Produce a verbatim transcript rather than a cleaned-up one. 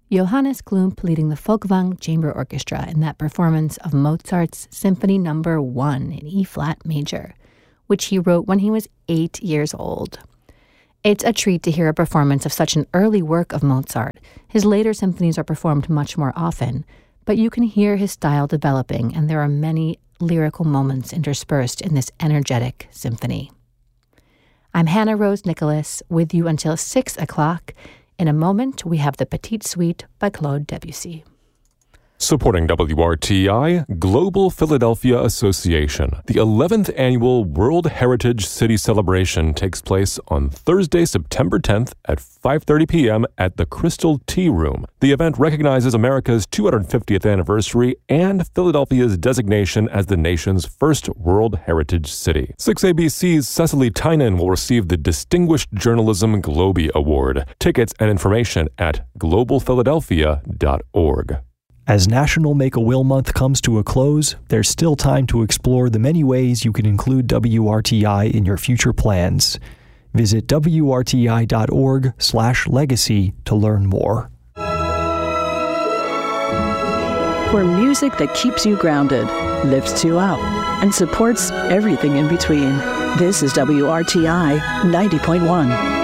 Johannes Klump leading the Folkwang Chamber Orchestra in that performance of Mozart's Symphony Number One in E-flat major, which he wrote when he was eight years old. It's a treat to hear a performance of such an early work of Mozart. His later symphonies are performed much more often, but you can hear his style developing, and there are many lyrical moments interspersed in this energetic symphony. I'm Hannah Rose Nicholas, with you until six o'clock. In a moment, we have the Petite Suite by Claude Debussy. Supporting W R T I, Global Philadelphia Association. The eleventh Annual World Heritage City Celebration takes place on Thursday, September tenth at five thirty p.m. at the Crystal Tea Room. The event recognizes America's two hundred fiftieth anniversary and Philadelphia's designation as the nation's first World Heritage City. six A B C's Cecily Tynan will receive the Distinguished Journalism Globie Award. Tickets and information at global philadelphia dot org. As National Make-A-Will Month comes to a close, there's still time to explore the many ways you can include W R T I in your future plans. Visit W R T I dot org slash legacy to learn more. For music that keeps you grounded, lifts you up, and supports everything in between, this is W R T I ninety point one.